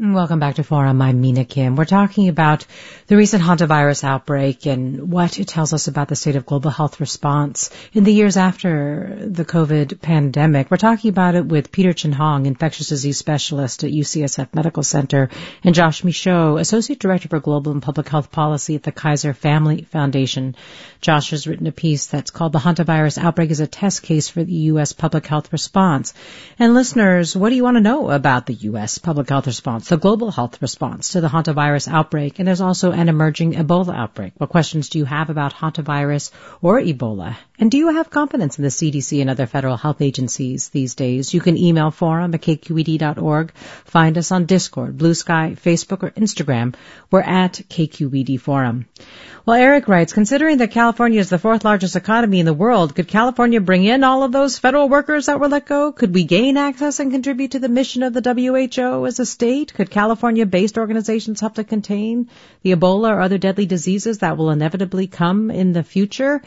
Welcome back to Forum. I'm Mina Kim. We're talking about the recent hantavirus outbreak and what it tells us about the state of global health response in the years after the COVID pandemic. We're talking about it with Peter Chin Hong, infectious disease specialist at UCSF Medical Center, and Josh Michaud, associate director for global and public health policy at the Kaiser Family Foundation. Josh has written a piece that's called "The Hantavirus Outbreak is a Test Case for the U.S. Public Health Response." And listeners, what do you want to know about the U.S. public health response, the global health response to the hantavirus outbreak? And there's also an emerging Ebola outbreak. What questions do you have about hantavirus or Ebola? And do you have confidence in the CDC and other federal health agencies these days? You can email forum@kqed.org. Find us on Discord, Blue Sky, Facebook, or Instagram. We're at KQED Forum. Well, Eric writes, considering that California is the fourth largest economy in the world, could California bring in all of those federal workers that were let go? Could we gain access and contribute to the mission of the WHO as a state? Could California-based organizations help to contain the Ebola or other deadly diseases that will inevitably come in the future?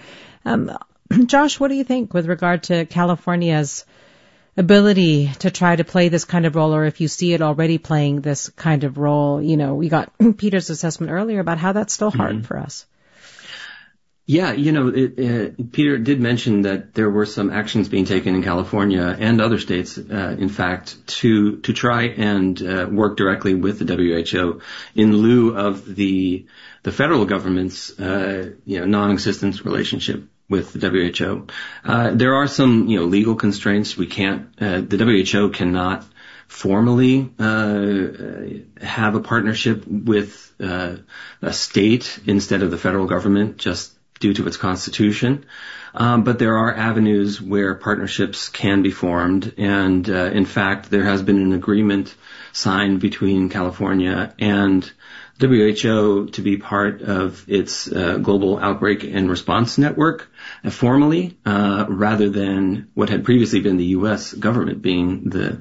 Josh, what do you think with regard to California's ability to try to play this kind of role, or if you see it already playing this kind of role? You know, we got Peter's assessment earlier about how that's still hard for us. Yeah, Peter did mention that there were some actions being taken in California and other states, in fact, to try and work directly with the WHO in lieu of the federal government's non-existence relationship with the WHO. There are some legal constraints. We can't the WHO cannot formally have a partnership with a state instead of the federal government, just due to its constitution. But there are avenues where partnerships can be formed. And in fact, there has been an agreement signed between California and WHO to be part of its global outbreak and response network formally, rather than what had previously been the U.S. government being the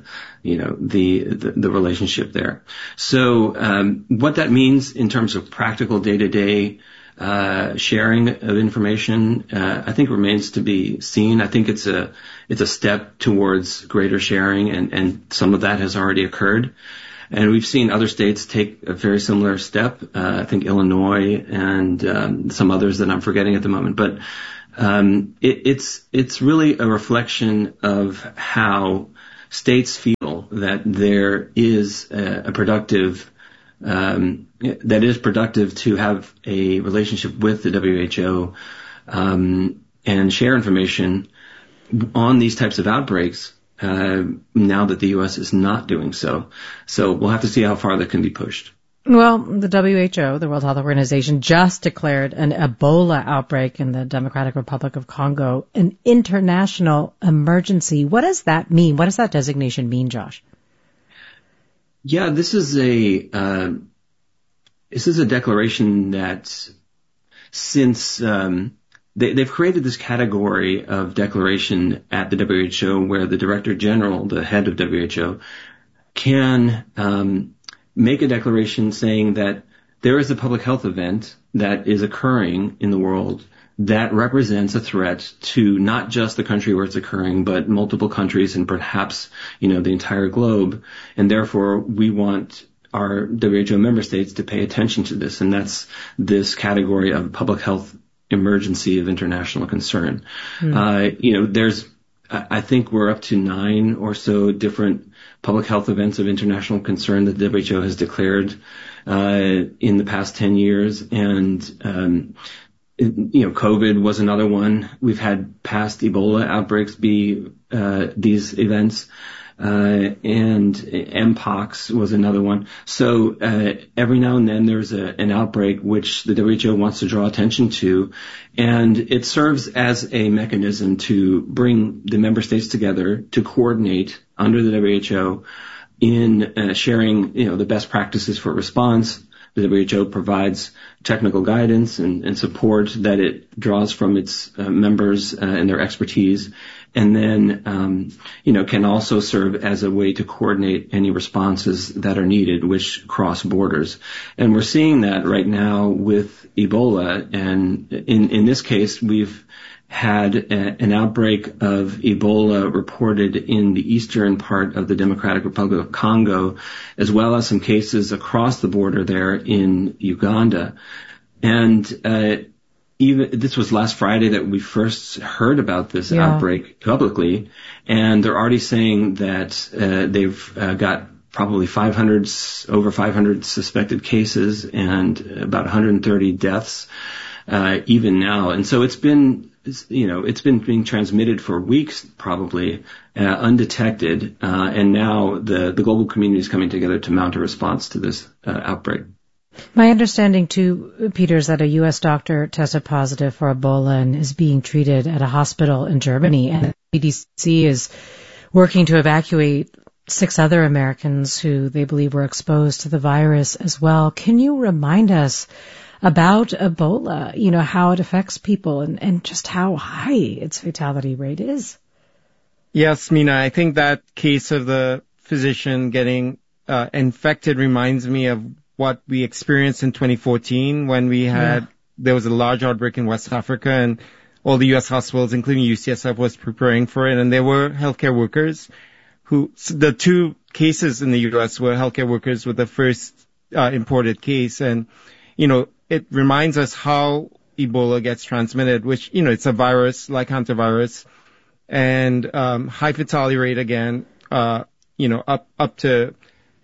relationship there. So what that means in terms of practical day-to-day sharing of information, I think remains to be seen. I think it's a step towards greater sharing, and some of that has already occurred. And we've seen other states take a very similar step. I think Illinois and some others that I'm forgetting at the moment. But it's really a reflection of how states feel that there is a productive that is productive to have a relationship with the WHO and share information on these types of outbreaks now that the U.S. is not doing so. So we'll have to see how far that can be pushed. Well, the WHO, the World Health Organization, just declared an Ebola outbreak in the Democratic Republic of Congo an international emergency. What does that mean? What does that designation mean, Josh? Yeah, this is a declaration that since they've created this category of declaration at the WHO where the Director General, the head of WHO, can make a declaration saying that there is a public health event that is occurring in the world that represents a threat to not just the country where it's occurring, but multiple countries and perhaps, the entire globe. And therefore, we want our WHO member states to pay attention to this. And that's this category of public health emergency of international concern. I think we're up to 9 or so different public health events of international concern that the WHO has declared in the past 10 years. And COVID was another one. We've had past Ebola outbreaks be these events, and Mpox was another one. So every now and then there's an outbreak which the WHO wants to draw attention to, and it serves as a mechanism to bring the member states together to coordinate under the WHO in sharing, the best practices for response. The WHO provides technical guidance and support that it draws from its members and their expertise, and then, can also serve as a way to coordinate any responses that are needed, which cross borders. And we're seeing that right now with Ebola. And in this case, we've had an outbreak of Ebola reported in the eastern part of the Democratic Republic of Congo, as well as some cases across the border there in Uganda. And even this was last Friday that we first heard about this outbreak publicly, and they're already saying that they've got probably over 500 suspected cases and about 130 deaths even now. And so it's been being transmitted for weeks probably undetected, and now the global community is coming together to mount a response to this outbreak. My understanding, too, Peter, is that a U.S. doctor tested positive for Ebola and is being treated at a hospital in Germany. And the CDC is working to evacuate 6 other Americans who they believe were exposed to the virus as well. Can you remind us about Ebola, how it affects people and just how high its fatality rate is? Yes, Mina, I think that case of the physician getting infected reminds me of what we experienced in 2014 when there was a large outbreak in West Africa, and all the U.S. hospitals, including UCSF, was preparing for it. And there were healthcare workers the 2 cases in the U.S. were healthcare workers with the first imported case. And, it reminds us how Ebola gets transmitted, which, it's a virus like hantavirus, and high fatality rate again, up to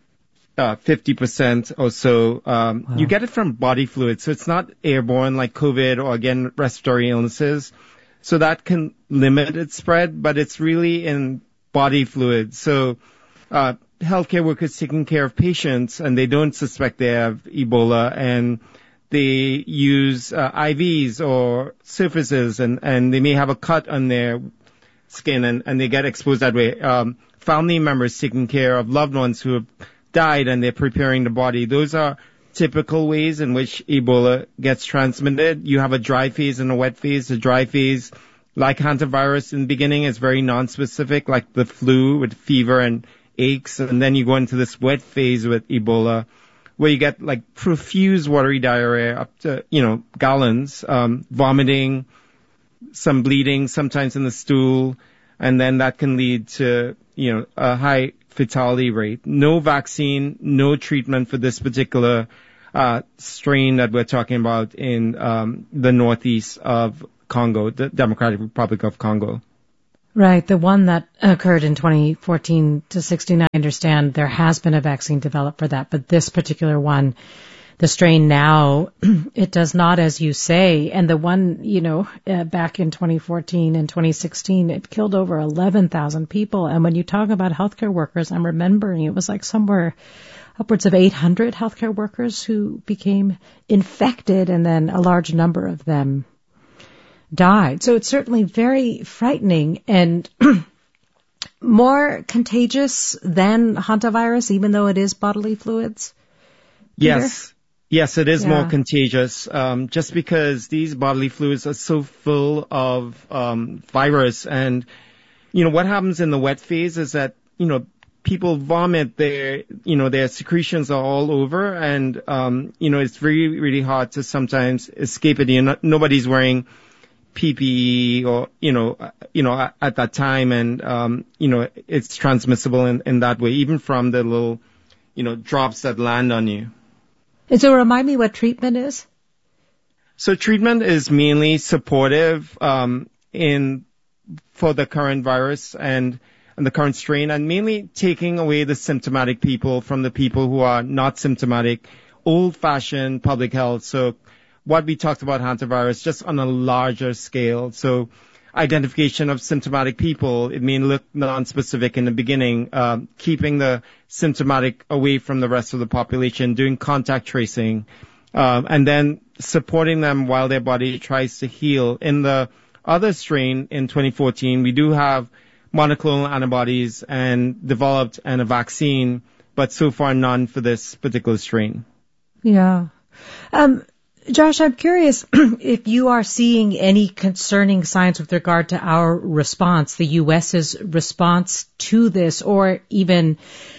50% or so. Wow. You get it from body fluid, so it's not airborne like COVID or, again, respiratory illnesses. So that can limit its spread, but it's really in body fluid. So healthcare workers taking care of patients, and they don't suspect they have Ebola, and they use IVs or surfaces, and they may have a cut on their skin, and they get exposed that way. Family members taking care of loved ones who have died, and they're preparing the body. Those are typical ways in which Ebola gets transmitted. You have a dry phase and a wet phase. The dry phase, like hantavirus in the beginning, is very nonspecific, like the flu with fever and aches. And then you go into this wet phase with Ebola, where you get like profuse watery diarrhea up to, gallons, vomiting, some bleeding, sometimes in the stool. And then that can lead to, a high fatality rate. No vaccine, no treatment for this particular strain that we're talking about in the northeast of Congo, the Democratic Republic of Congo. Right. The one that occurred in 2014 to 16, I understand there has been a vaccine developed for that, but this particular one, the strain now, it does not, as you say. And the one, back in 2014 and 2016, it killed over 11,000 people. And when you talk about healthcare workers, I'm remembering it was like somewhere upwards of 800 healthcare workers who became infected, and then a large number of them died. So it's certainly very frightening and more contagious than hantavirus, even though it is bodily fluids. Peter? Yes, it is more contagious, just because these bodily fluids are so full of virus. And, what happens in the wet phase is that, people vomit, their secretions are all over, and, it's really, really hard to sometimes escape it. Nobody's wearing PPE or, at that time, and, it's transmissible in that way, even from the little, drops that land on you. And so remind me what treatment is. So treatment is mainly supportive, for the current virus and the current strain, and mainly taking away the symptomatic people from the people who are not symptomatic, old-fashioned public health. So what we talked about hantavirus, just on a larger scale. So identification of symptomatic people, it may look non-specific in the beginning, keeping the symptomatic away from the rest of the population, doing contact tracing, and then supporting them while their body tries to heal. In the other strain in 2014, we do have monoclonal antibodies and developed and a vaccine, but so far none for this particular strain. Yeah. Josh, I'm curious if you are seeing any concerning signs with regard to our response, the U.S.'s response to this, or even,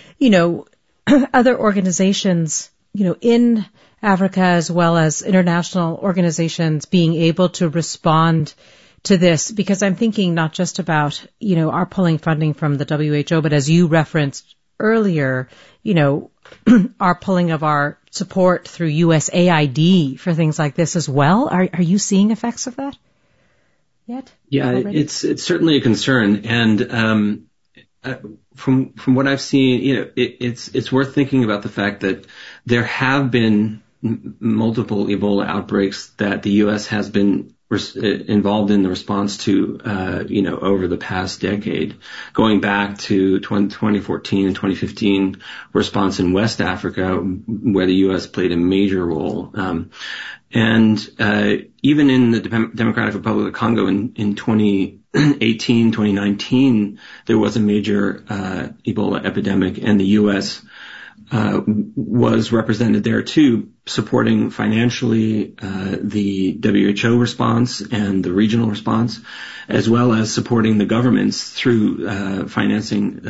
other organizations, in Africa as well as international organizations being able to respond to this, because I'm thinking not just about, our pulling funding from the WHO, but as you referenced earlier, our pulling of our support through USAID for things like this as well. Are you seeing effects of that yet? Yeah, already? It's certainly a concern. And, from what I've seen, it's worth thinking about the fact that there have been multiple Ebola outbreaks that the U.S. has been involved in the response to, over the past decade, going back to 2014 and 2015 response in West Africa, where the U.S. played a major role. Even in the Democratic Republic of Congo in 2018, 2019, there was a major Ebola epidemic, and the U.S. Was represented there too, supporting financially the WHO response and the regional response, as well as supporting the governments through financing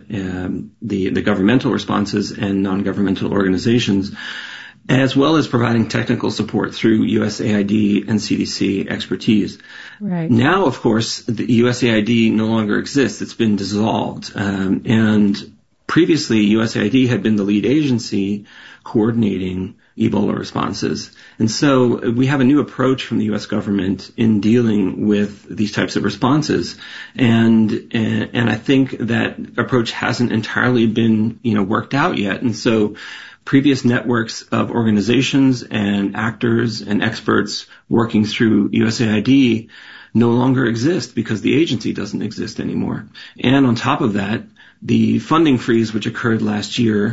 the governmental responses and non-governmental organizations, as well as providing technical support through USAID and CDC expertise. Right. Now, of course, the USAID no longer exists. It's been dissolved. And previously, USAID had been the lead agency coordinating Ebola responses. And so we have a new approach from the U.S. government in dealing with these types of responses. And I think that approach hasn't entirely been, worked out yet. And so previous networks of organizations and actors and experts working through USAID no longer exist because the agency doesn't exist anymore. And on top of that, the funding freeze, which occurred last year,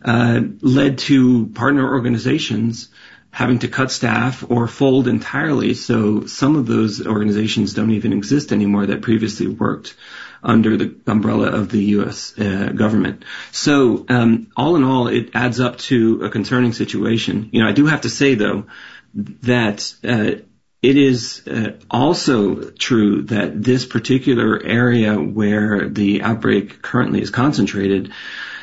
led to partner organizations having to cut staff or fold entirely. So some of those organizations don't even exist anymore that previously worked under the umbrella of the U.S. government. So all in all, it adds up to a concerning situation. I do have to say, though, that it is also true that this particular area where the outbreak currently is concentrated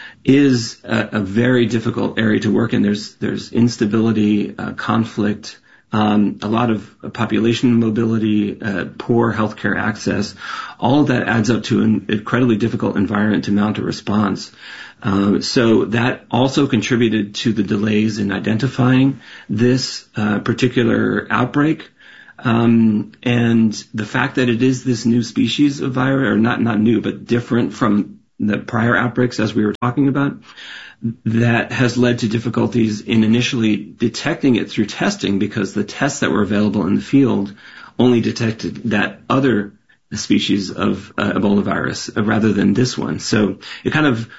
is a very difficult area to work in. There's instability, conflict, a lot of population mobility, poor healthcare access. All of that adds up to an incredibly difficult environment to mount a response. So that also contributed to the delays in identifying this particular outbreak. And the fact that it is this new species of virus, or not new, but different from the prior outbreaks as we were talking about, that has led to difficulties in initially detecting it through testing, because the tests that were available in the field only detected that other species of Ebola virus rather than this one. So it kind of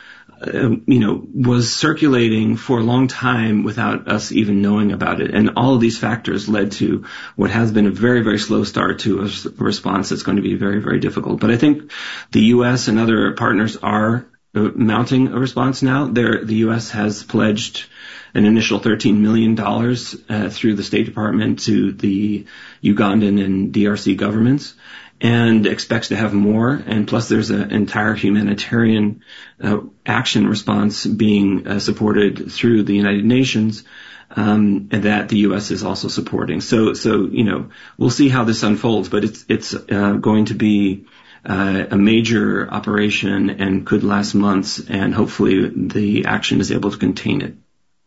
was circulating for a long time without us even knowing about it. And all of these factors led to what has been a very, very slow start to a response that's going to be very, very difficult. But I think the U.S. and other partners are mounting a response now. The U.S. has pledged an initial $13 million through the State Department to the Ugandan and DRC governments, and expects to have more. And plus there's an entire humanitarian action response being supported through the United Nations, and that the U.S. is also supporting. So we'll see how this unfolds, but it's going to be a major operation and could last months, and hopefully the action is able to contain it.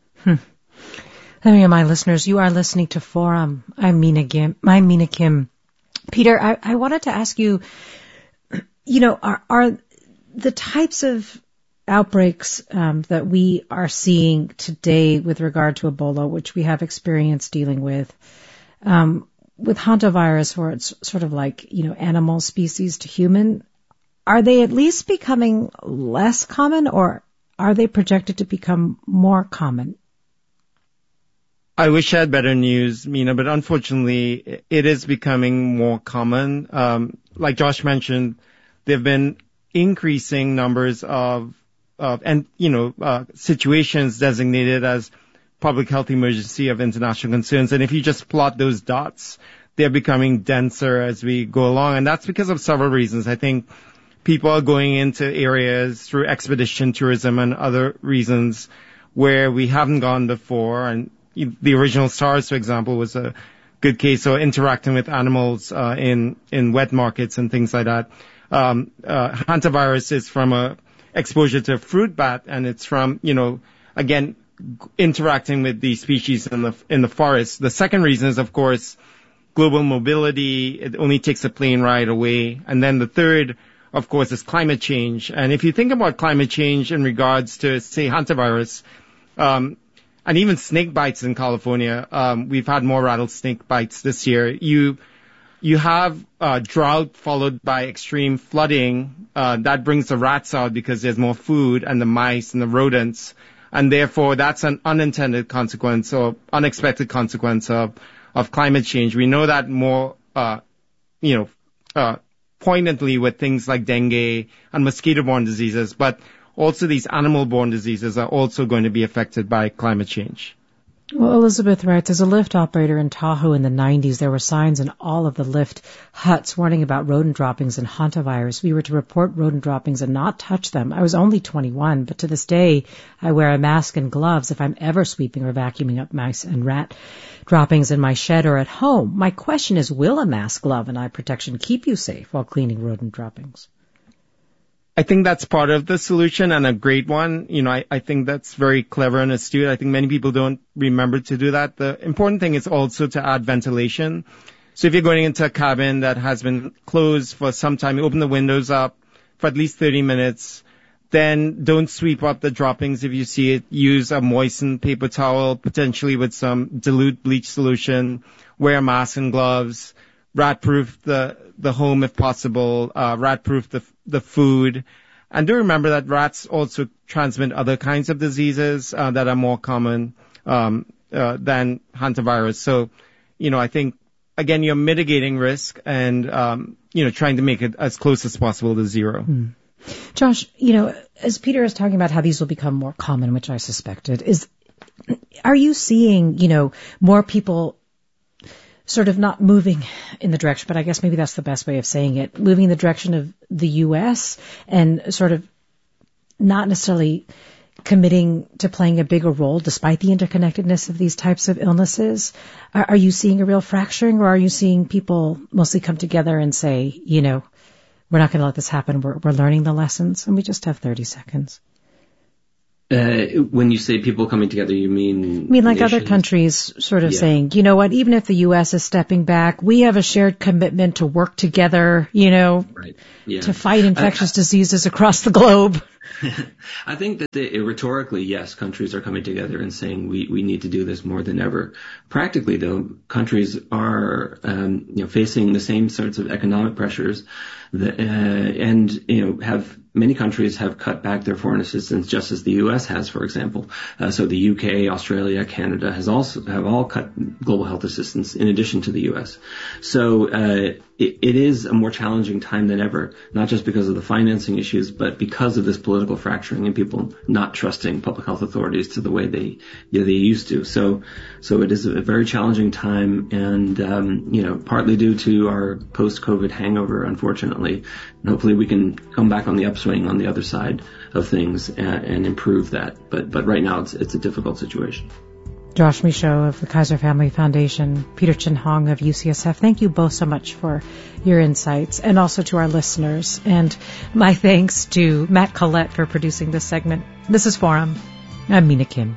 Let me remind listeners, you are listening to Forum. I'm Mina Kim. Peter, I wanted to ask you, are the types of outbreaks that we are seeing today with regard to Ebola, which we have experience dealing with hantavirus, where it's sort of like, animal species to human, are they at least becoming less common, or are they projected to become more common? I wish I had better news, Mina, but unfortunately it is becoming more common. Like Josh mentioned, there have been increasing numbers of situations designated as public health emergency of international concerns. And if you just plot those dots, they're becoming denser as we go along. And that's because of several reasons. I think people are going into areas through expedition tourism and other reasons where we haven't gone before. And the original SARS, for example, was a good case, or interacting with animals in wet markets and things like that. Hantavirus is from a exposure to a fruit bat, and it's from, again, interacting with these species in the forest. The second reason is, of course, global mobility. It only takes a plane ride away. And then the third, of course, is climate change. And if you think about climate change in regards to, say, hantavirus, and even snake bites in California, we've had more rattlesnake bites this year. You have drought followed by extreme flooding. That brings the rats out because there's more food, and the mice and the rodents. And therefore, that's an unintended consequence or unexpected consequence of climate change. We know that more, poignantly with things like dengue and mosquito-borne diseases, but also these animal-borne diseases are also going to be affected by climate change. Well, Elizabeth writes, as a Lyft operator in Tahoe in the 90s, there were signs in all of the Lyft huts warning about rodent droppings and hantavirus. We were to report rodent droppings and not touch them. I was only 21, but to this day, I wear a mask and gloves if I'm ever sweeping or vacuuming up mice and rat droppings in my shed or at home. My question is, will a mask, glove, and eye protection keep you safe while cleaning rodent droppings? I think that's part of the solution, and a great one. I think that's very clever and astute. I think many people don't remember to do that. The important thing is also to add ventilation. So if you're going into a cabin that has been closed for some time, you open the windows up for at least 30 minutes. Then don't sweep up the droppings if you see it. Use a moistened paper towel, potentially with some dilute bleach solution. Wear masks and gloves. Rat-proof the home if possible. Rat-proof the food. And do remember that rats also transmit other kinds of diseases that are more common than hantavirus. So, I think, again, you're mitigating risk and, trying to make it as close as possible to zero. Josh, as Peter is talking about how these will become more common, which I suspected, are you seeing, more people sort of not moving in the direction, but I guess maybe that's the best way of saying it, moving in the direction of the U.S. and sort of not necessarily committing to playing a bigger role despite the interconnectedness of these types of illnesses? Are you seeing a real fracturing, or are you seeing people mostly come together and say, we're not going to let this happen, we're learning the lessons? And we just have 30 seconds. When you say people coming together, you mean like nations? Other countries sort of saying, you know what, even if the U.S. is stepping back, we have a shared commitment to work together, right. To fight infectious diseases across the globe. I think that rhetorically, yes, countries are coming together and saying we need to do this more than ever. Practically, though, countries are facing the same sorts of economic pressures, many countries have cut back their foreign assistance, just as the U.S. has, for example. So the U.K., Australia, Canada have all cut global health assistance in addition to the U.S. So it is a more challenging time than ever, not just because of the financing issues, but because of this political fracturing and people not trusting public health authorities to the way they used to. So it is a very challenging time, and partly due to our post-COVID hangover, unfortunately. And hopefully we can come back on the upswing on the other side of things and improve that. But right now it's a difficult situation. Josh Michaud of the Kaiser Family Foundation, Peter Chin Hong of UCSF, thank you both so much for your insights, and also to our listeners. And my thanks to Matt Collette for producing this segment. This is Forum. I'm Mina Kim.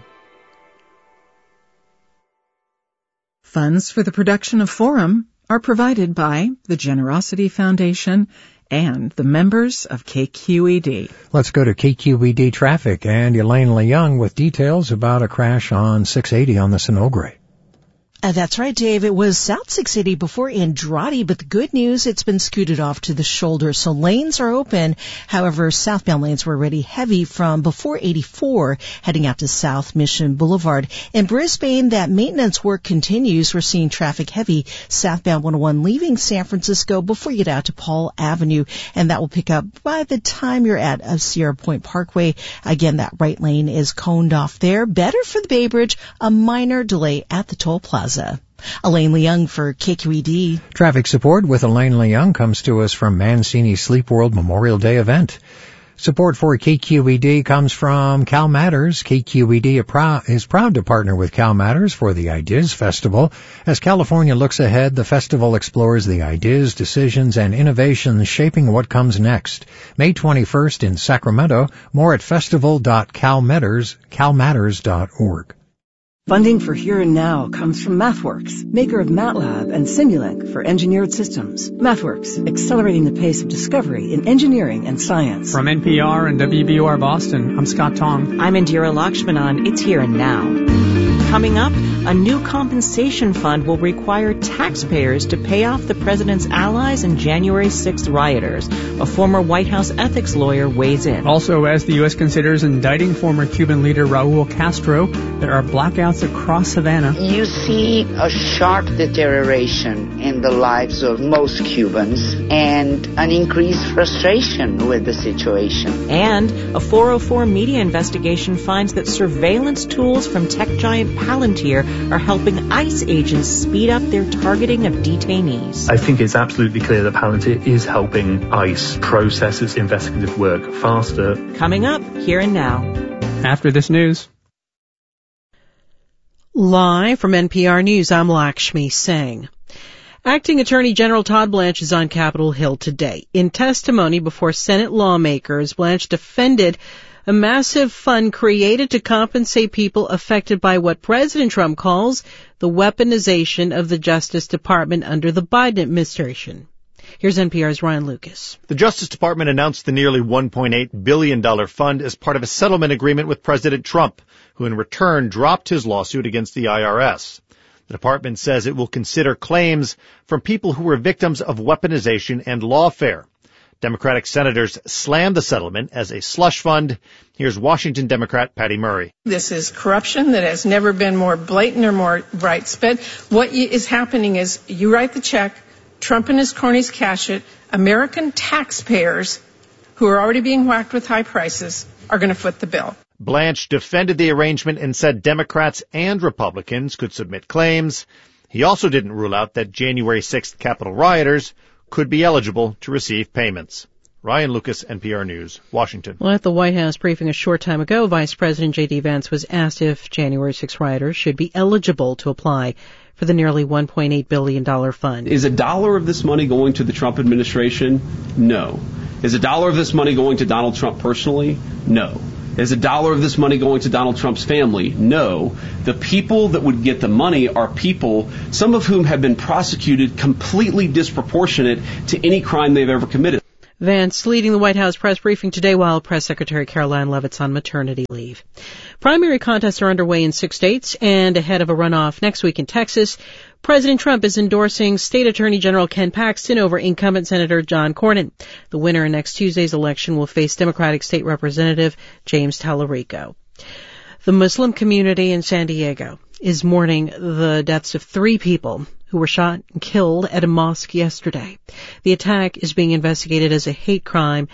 Funds for the production of Forum are provided by the Generosity Foundation and the members of KQED. Let's go to KQED traffic and Elaine Leung with details about a crash on 680 on the Sinogre. That's right, Dave. It was South 680 before Andrade, but the good news, it's been scooted off to the shoulder. So lanes are open. However, southbound lanes were already heavy from before 84 heading out to South Mission Boulevard. In Brisbane, that maintenance work continues. We're seeing traffic heavy southbound 101 leaving San Francisco before you get out to Paul Avenue. And that will pick up by the time you're at Sierra Point Parkway. Again, that right lane is coned off there. Better for the Bay Bridge, a minor delay at the toll plaza. Elaine Leung for KQED. Traffic support with Elaine Leung comes to us from Mancini Sleep World Memorial Day event. Support for KQED comes from Cal Matters. KQED is proud to partner with Cal Matters for the Ideas Festival. As California looks ahead, the festival explores the ideas, decisions, and innovations shaping what comes next. May 21st in Sacramento. More at festival.calmatters.org. Funding for Here and Now comes from MathWorks, maker of MATLAB and Simulink for engineered systems. MathWorks, accelerating the pace of discovery in engineering and science. From NPR and WBUR Boston, I'm Scott Tong. I'm Indira Lakshmanan. It's Here and Now. Coming up, a new compensation fund will require taxpayers to pay off the president's allies and January 6th rioters. A former White House ethics lawyer weighs in. Also, as the U.S. considers indicting former Cuban leader Raul Castro, there are blackouts across Havana. You see a sharp deterioration in the lives of most Cubans and an increased frustration with the situation. And a 404 media investigation finds that surveillance tools from tech giant Palantir are helping ICE agents speed up their targeting of detainees. I think it's absolutely clear that Palantir is helping ICE process its investigative work faster. Coming up, Here and Now. After this news. Live from NPR News, I'm Lakshmi Singh. Acting Attorney General Todd Blanche is on Capitol Hill today. In testimony before Senate lawmakers, Blanche defended a massive fund created to compensate people affected by what President Trump calls the weaponization of the Justice Department under the Biden administration. Here's NPR's Ryan Lucas. The Justice Department announced the nearly $1.8 billion fund as part of a settlement agreement with President Trump, who in return dropped his lawsuit against the IRS. The department says it will consider claims from people who were victims of weaponization and lawfare. Democratic senators slammed the settlement as a slush fund. Here's Washington Democrat Patty Murray. This is corruption that has never been more blatant or more widespread. What is happening is you write the check, Trump and his cronies cash it, American taxpayers who are already being whacked with high prices are going to foot the bill. Blanche defended the arrangement and said Democrats and Republicans could submit claims. He also didn't rule out that January 6th Capitol rioters could be eligible to receive payments. Ryan Lucas, NPR News, Washington. Well, at the White House briefing a short time ago, Vice President J.D. Vance was asked if January 6 rioters should be eligible to apply for the nearly $1.8 billion fund. Is $1 of this money going to the Trump administration? No. Is $1 of this money going to Donald Trump personally? No. Is $1 of this money going to Donald Trump's family? No. The people that would get the money are people, some of whom have been prosecuted completely disproportionate to any crime they've ever committed. Vance leading the White House press briefing today while Press Secretary Caroline Leavitt's on maternity leave. Primary contests are underway in 6 states, and ahead of a runoff next week in Texas, President Trump is endorsing State Attorney General Ken Paxton over incumbent Senator John Cornyn. The winner in next Tuesday's election will face Democratic State Representative James Tallarico. The Muslim community in San Diego is mourning the deaths of 3 people who were shot and killed at a mosque yesterday. The attack is being investigated as a hate crime.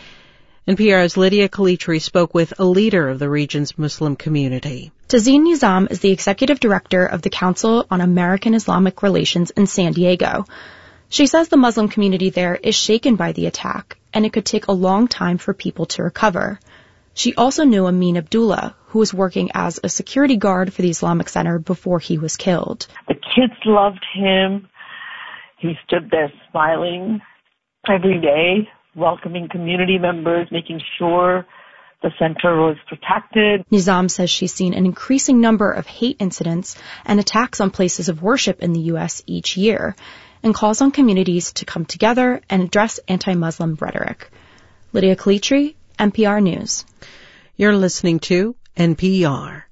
NPR's Lydia Kalitri spoke with a leader of the region's Muslim community. Tazeen Nizam is the executive director of the Council on American Islamic Relations in San Diego. She says the Muslim community there is shaken by the attack, and it could take a long time for people to recover. She also knew Amin Abdullah, who was working as a security guard for the Islamic Center before he was killed. The kids loved him. He stood there smiling every day, welcoming community members, making sure the center was protected. Nizam says she's seen an increasing number of hate incidents and attacks on places of worship in the U.S. each year, and calls on communities to come together and address anti-Muslim rhetoric. Lydia Kalitri, NPR News. You're listening to NPR.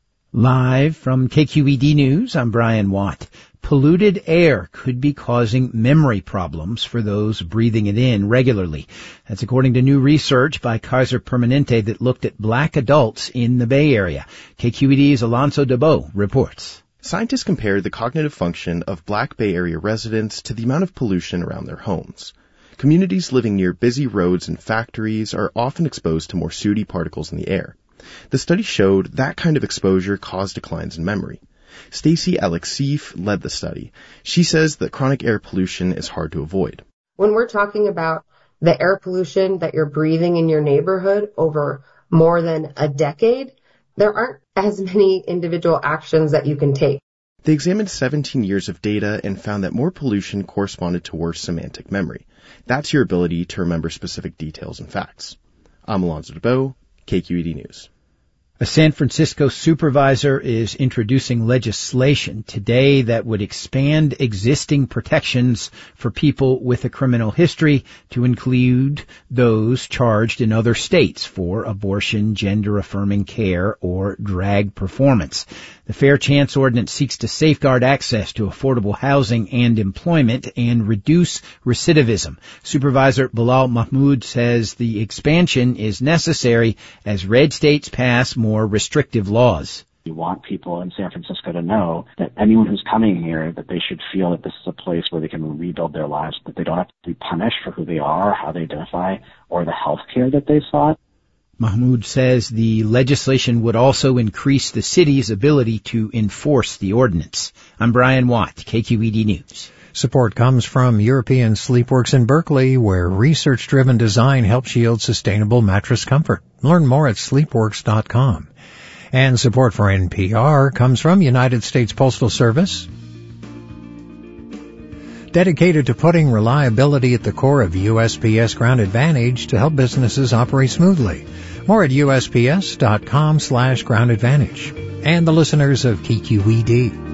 Live from KQED News, I'm Brian Watt. Polluted air could be causing memory problems for those breathing it in regularly. That's according to new research by Kaiser Permanente that looked at black adults in the Bay Area. KQED's Alonso Debo reports. Scientists compared the cognitive function of black Bay Area residents to the amount of pollution around their homes. Communities living near busy roads and factories are often exposed to more sooty particles in the air. The study showed that kind of exposure caused declines in memory. Stacey Alexief led the study. She says that chronic air pollution is hard to avoid. When we're talking about the air pollution that you're breathing in your neighborhood over more than a decade, there aren't as many individual actions that you can take. They examined 17 years of data and found that more pollution corresponded to worse semantic memory. That's your ability to remember specific details and facts. I'm Alonzo DeBow, KQED News. A San Francisco supervisor is introducing legislation today that would expand existing protections for people with a criminal history to include those charged in other states for abortion, gender-affirming care, or drag performance. The Fair Chance Ordinance seeks to safeguard access to affordable housing and employment and reduce recidivism. Supervisor Bilal Mahmood says the expansion is necessary as red states pass more restrictive laws. We want people in San Francisco to know that anyone who's coming here, that they should feel that this is a place where they can rebuild their lives, that they don't have to be punished for who they are, how they identify, or the health care that they sought. Mahmood says the legislation would also increase the city's ability to enforce the ordinance. I'm Brian Watt, KQED News. Support comes from European Sleepworks in Berkeley, where research-driven design helps yield sustainable mattress comfort. Learn more at sleepworks.com. And support for NPR comes from United States Postal Service, dedicated to putting reliability at the core of USPS Ground Advantage to help businesses operate smoothly. More at USPS.com/Ground Advantage. And the listeners of KQED.